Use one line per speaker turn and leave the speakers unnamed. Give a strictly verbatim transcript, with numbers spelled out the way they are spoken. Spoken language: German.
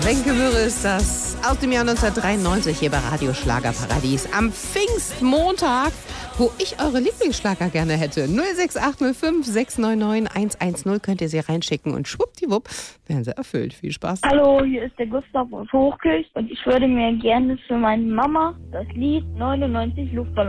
Wenke Möhre ist das aus dem Jahr neunzehnhundertdreiundneunzig hier bei Radio Schlagerparadies am Pfingstmontag, wo ich eure Lieblingsschlager gerne hätte. null sechs acht null fünf sechs neun neun eins eins null könnt ihr sie reinschicken und schwuppdiwupp werden sie erfüllt. Viel Spaß.
Hallo, hier ist der Gustav aus Hochkirch und ich würde mir gerne für meine Mama das Lied neunundneunzig Luftballons